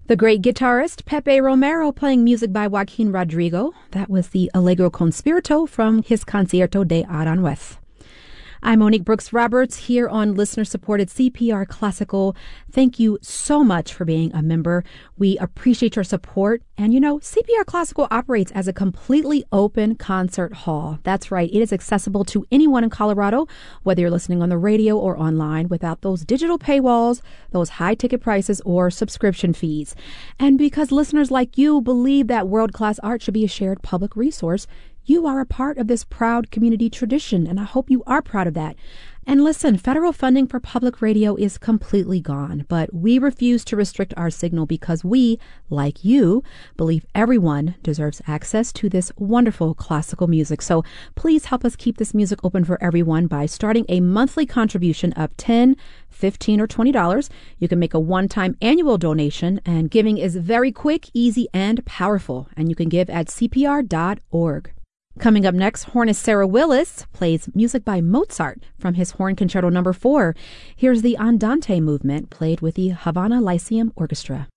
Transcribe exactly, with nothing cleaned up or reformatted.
The great guitarist Pepe Romero playing music by Joaquin Rodrigo. That was the Allegro con Spirito from his Concierto de Aranjuez. I'm Monique Brooks-Roberts here on listener-supported C P R Classical. Thank you so much for being a member. We appreciate your support. And you know, C P R Classical operates as a completely open concert hall. That's right. It is accessible to anyone in Colorado, whether you're listening on the radio or online, without those digital paywalls, those high ticket prices, or subscription fees. And because listeners like you believe that world-class art should be a shared public resource, you are a part of this proud community tradition, and I hope you are proud of that. And listen, federal funding for public radio is completely gone, but we refuse to restrict our signal because we, like you, believe everyone deserves access to this wonderful classical music. So please help us keep this music open for everyone by starting a monthly contribution of ten dollars, fifteen dollars, or twenty dollars. You can make a one-time annual donation, and giving is very quick, easy, and powerful. And you can give at C P R dot org. Coming up next, hornist Sarah Willis plays music by Mozart from his Horn Concerto number four. Here's the Andante movement played with the Havana Lyceum Orchestra.